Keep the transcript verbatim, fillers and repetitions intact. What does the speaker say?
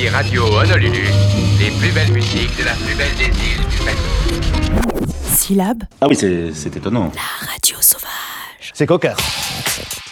les radios Honolulu, les plus belles musiques de la plus belle des îles du Pacifique. Syllab. Ah oui, c'est, c'est étonnant. La radio sauvage. C'est cocasse.